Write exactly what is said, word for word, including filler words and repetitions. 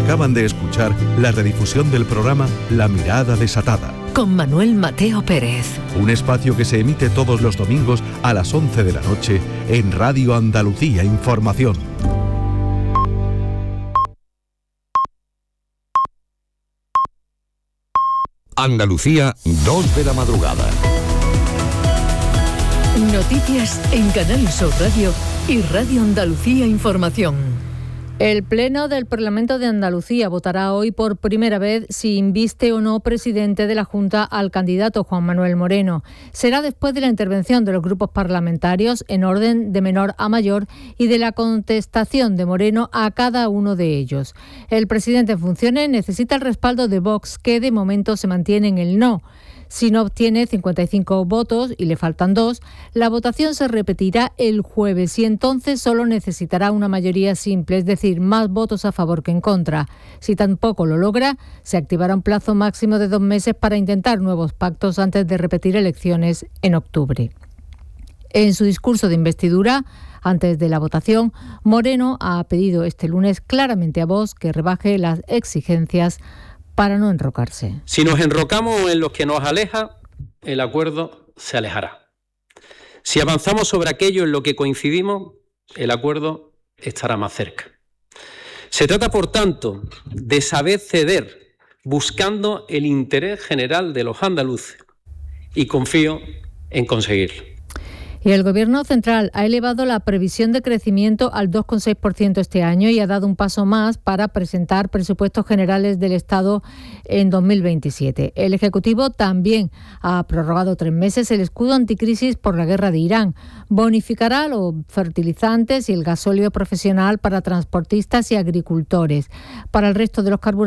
Acaban de escuchar la redifusión del programa La Mirada Desatada, con Manuel Mateo Pérez. Un espacio que se emite todos los domingos a las once de la noche en Radio Andalucía Información. Andalucía, dos de la madrugada. Noticias en Canal Sur Radio y Radio Andalucía Información. El Pleno del Parlamento de Andalucía votará hoy por primera vez si inviste o no presidente de la Junta al candidato Juan Manuel Moreno. Será después de la intervención de los grupos parlamentarios en orden de menor a mayor y de la contestación de Moreno a cada uno de ellos. El presidente en funciones necesita el respaldo de Vox, que de momento se mantiene en el no. Si no obtiene cincuenta y cinco votos y le faltan dos, la votación se repetirá el jueves y entonces solo necesitará una mayoría simple, es decir, más votos a favor que en contra. Si tampoco lo logra, se activará un plazo máximo de dos meses para intentar nuevos pactos antes de repetir elecciones en octubre. En su discurso de investidura, antes de la votación, Moreno ha pedido este lunes claramente a Vox que rebaje las exigencias para no enrocarse. Si nos enrocamos en lo que nos aleja, el acuerdo se alejará. Si avanzamos sobre aquello en lo que coincidimos, el acuerdo estará más cerca. Se trata, por tanto, de saber ceder buscando el interés general de los andaluces y confío en conseguirlo. Y el Gobierno central ha elevado la previsión de crecimiento al dos coma seis por ciento este año y ha dado un paso más para presentar presupuestos generales del Estado en dos mil veintisiete. El Ejecutivo también ha prorrogado tres meses el escudo anticrisis por la guerra de Irán. Bonificará los fertilizantes y el gasóleo profesional para transportistas y agricultores. Para el resto de los carburantes,